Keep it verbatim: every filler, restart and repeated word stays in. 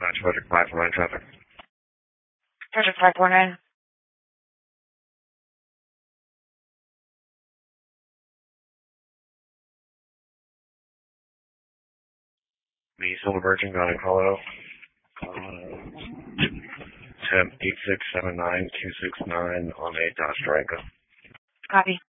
Match Project five four nine traffic. Project five four nine. The Silver Virgin got in Colorado. Uh, temp eight six seven nine two six nine on a Dodge Durango. Copy.